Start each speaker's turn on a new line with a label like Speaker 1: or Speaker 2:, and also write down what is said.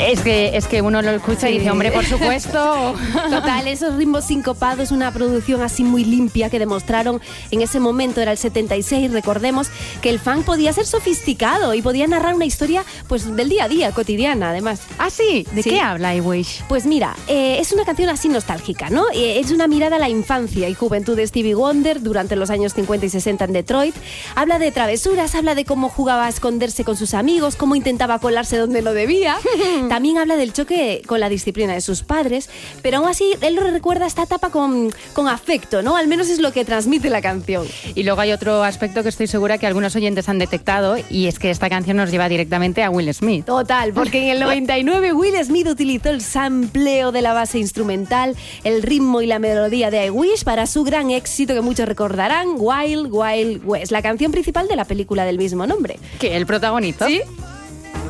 Speaker 1: Es que uno lo escucha y dice, hombre, por supuesto.
Speaker 2: Total, esos ritmos sincopados, una producción así muy limpia que demostraron en ese momento, era el 76, recordemos que el funk podía ser sofisticado y podía narrar una historia pues del día a día, cotidiana, además.
Speaker 1: ¿Ah, sí? ¿De qué habla I Wish?
Speaker 2: Pues mira, es una canción así nostálgica, ¿no? Es una mirada a la infancia y juventud de Stevie Wonder durante los años 50 y 60 en Detroit. Habla de travesuras, habla de cómo jugaba a esconderse con sus amigos, cómo intentaba colarse donde no debía. También habla del choque con la disciplina de sus padres, pero aún así él lo recuerda esta etapa con afecto, ¿no? Al menos es lo que transmite la canción.
Speaker 1: Y luego hay otro aspecto que estoy segura que algunos oyentes han detectado, y es que esta canción nos lleva directamente a Will Smith.
Speaker 2: Total, porque en el 99 Will Smith utilizó el sampleo de la base instrumental, el ritmo y la melodía de I Wish para su gran éxito que muchos recordarán, Wild Wild West, la canción principal de la película del mismo nombre.
Speaker 1: ¿Que él protagonizó?
Speaker 2: Sí.